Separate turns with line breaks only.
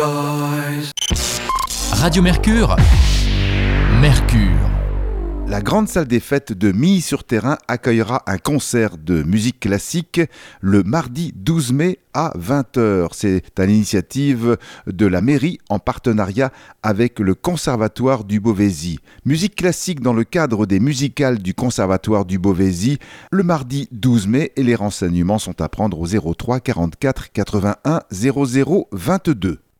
Radio Mercure, Mercure.
La grande salle des fêtes de Milly-sur-Thérain accueillera un concert de musique classique le mardi 12 mai à 20h. C'est à l'initiative de la mairie en partenariat avec le Conservatoire du Beauvaisis. Musique classique dans le cadre des musicales du Conservatoire du Beauvaisis le mardi 12 mai et les renseignements sont à prendre au 03 44 81 00 22.